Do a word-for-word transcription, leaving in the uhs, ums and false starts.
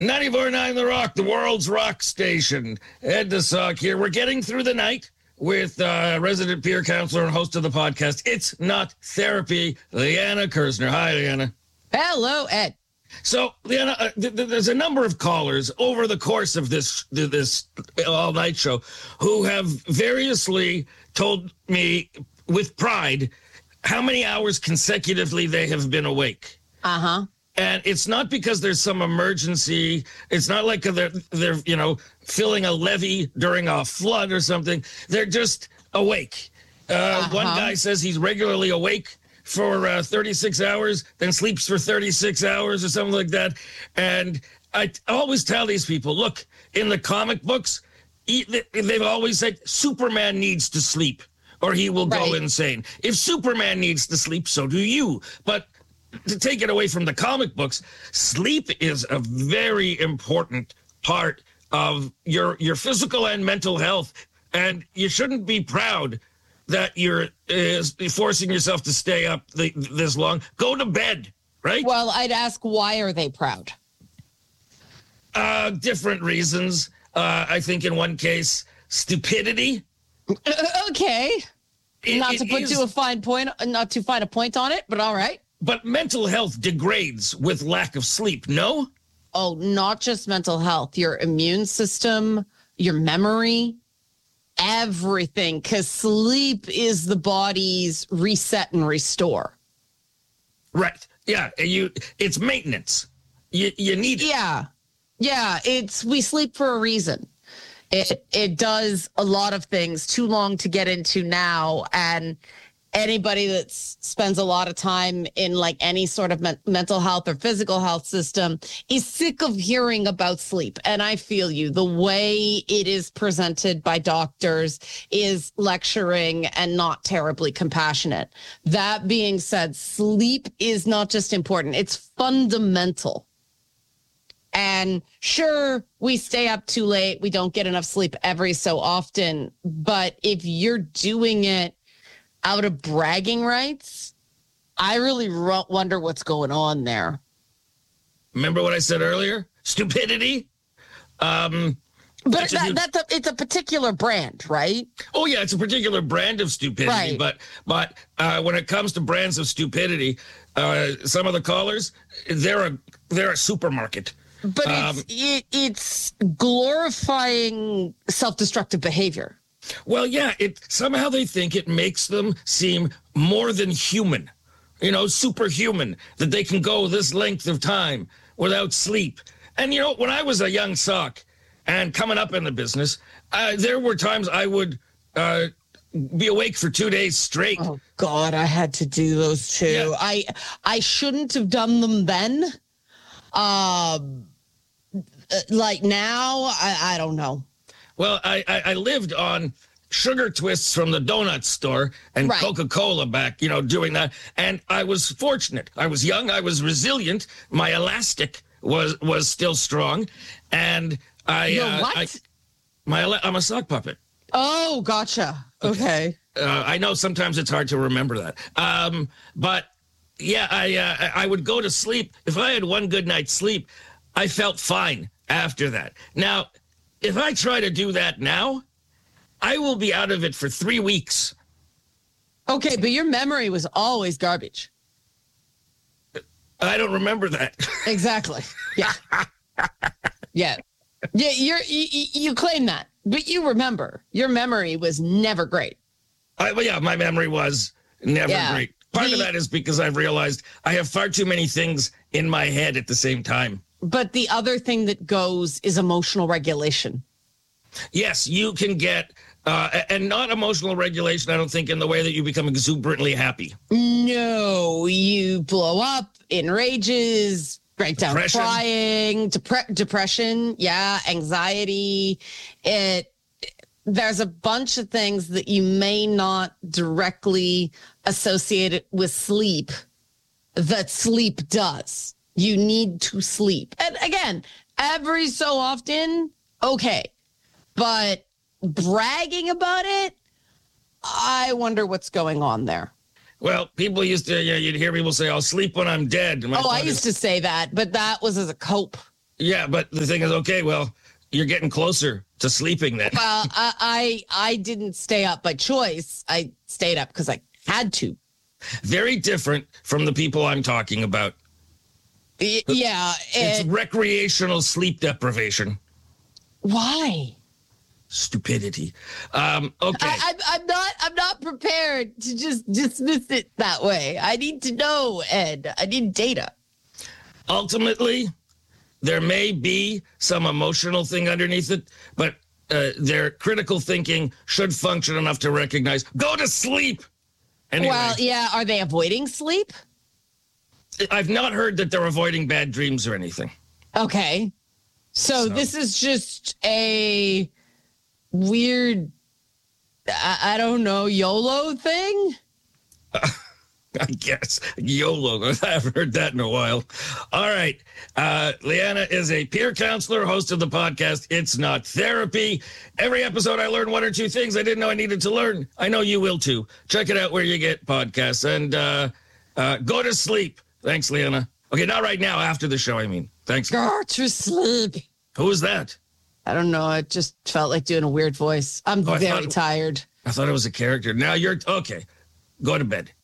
ninety-four point nine The Rock, the world's rock station. Ed DeSock here. We're getting through the night with uh, resident peer counselor and host of the podcast, It's Not Therapy, Leanna Kersner. Hi, Leanna. Hello, Ed. So, Leanna, uh, th- th- there's a number of callers over the course of this this all-night show who have variously told me with pride how many hours consecutively they have been awake. Uh-huh. And it's not because there's some emergency. It's not like they're, they're, you know, filling a levee during a flood or something. They're just awake. Uh, uh-huh. One guy says he's regularly awake for uh, thirty-six hours, then sleeps for thirty-six hours or something like that. And I t- always tell these people, look, in the comic books, he, they've always said Superman needs to sleep or he will right. go insane. If Superman needs to sleep, so do you. But to take it away from the comic books, sleep is a very important part of your your physical and mental health. And you shouldn't be proud that you're uh, forcing yourself to stay up the, this long. Go to bed, right? Well, I'd ask, why are they proud? Uh, different reasons. Uh, I think in one case, stupidity. Okay. It, not to put is, to a fine point, not to find a point on it, but all right. But mental health degrades with lack of sleep, no? Oh, not just mental health, your immune system, your memory, everything, because sleep is the body's reset and restore. Right. Yeah. You. It's maintenance. You, you need it. Yeah. Yeah. It's, we sleep for a reason. It, it does a lot of things, too long to get into now. And anybody that spends a lot of time in like any sort of men- mental health or physical health system is sick of hearing about sleep. And I feel you. The way it is presented by doctors is lecturing and not terribly compassionate. That being said, sleep is not just important. It's fundamental. And sure, we stay up too late. We don't get enough sleep every so often. But if you're doing it out of bragging rights, I really ro- wonder what's going on there. Remember what I said earlier? Stupidity. Um, but that, you... that's a, it's a particular brand, right? Oh yeah, it's a particular brand of stupidity. Right. But but uh, when it comes to brands of stupidity, uh, some of the callers, they're a they're a supermarket. But um, it's it, it's glorifying self-destructive behavior. Well, yeah, it somehow they think it makes them seem more than human, you know, superhuman, that they can go this length of time without sleep. And, you know, when I was a young sock and coming up in the business, uh, there were times I would uh, be awake for two days straight. Oh, God, I had to do those too. Yeah. I I shouldn't have done them then. Um, like now, I, I don't know. Well, I, I, I lived on sugar twists from the donut store and right. Coca-Cola back, you know, doing that. And I was fortunate. I was young. I was resilient. My elastic was was still strong. And I... Your uh, what? I, my, I'm a sock puppet. Oh, gotcha. Okay. okay. Uh, I know sometimes it's hard to remember that. Um, but, yeah, I uh, I would go to sleep. If I had one good night's sleep, I felt fine after that. Now... if I try to do that now, I will be out of it for three weeks. Okay, but your memory was always garbage. I don't remember that. Exactly. Yeah. yeah. Yeah. You're, you you claim that, but you remember your memory was never great. I, well, yeah, my memory was never yeah. great. Part the, of that is because I've realized I have far too many things in my head at the same time. But the other thing that goes is emotional regulation. Yes, you can get, uh, and not emotional regulation, I don't think, in the way that you become exuberantly happy. No, you blow up, in rages, break down depression. crying, depre- depression, yeah, anxiety. It There's a bunch of things that you may not directly associate it with sleep that sleep does. You need to sleep. And again, every so often, okay. But bragging about it, I wonder what's going on there. Well, people used to, yeah, you'd hear people say, I'll sleep when I'm dead. Oh, I used to say that, but that was as a cope. Yeah, but the thing is, okay, well, you're getting closer to sleeping then. Well, I, I I didn't stay up by choice. I stayed up because I had to. Very different from the people I'm talking about. Y- yeah. It's It, recreational sleep deprivation. why? Stupidity. Um, okay. I, I'm, I'm not. I'm not prepared to just dismiss it that way. I need to know, Ed. I need data. Ultimately, there may be some emotional thing underneath it, but uh, their critical thinking should function enough to recognize, go to sleep. Anyway, Well, yeah. Are they avoiding sleep? I've not heard that they're avoiding bad dreams or anything. Okay. So, So- this is just a weird, I, I don't know, YOLO thing? I guess. YOLO. I haven't heard that in a while. All right. Uh, Leanna is a peer counselor, host of the podcast It's Not Therapy. Every episode, I learn one or two things I didn't know I needed to learn. I know you will too. Check it out where you get podcasts. And uh, uh, go to sleep. Thanks, Leanna. Okay, not right now, after the show, I mean. Thanks. Go to sleep. Who is that? I don't know. It just felt like doing a weird voice. I'm Oh, I very thought- tired. I thought it was a character. Now you're okay. Go to bed.